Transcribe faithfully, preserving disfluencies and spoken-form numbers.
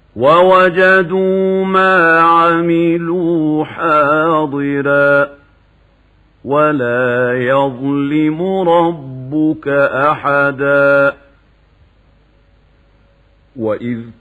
ووجدوا ما عملوا حاضرا ولا يظلم ربك أحدا. وإذ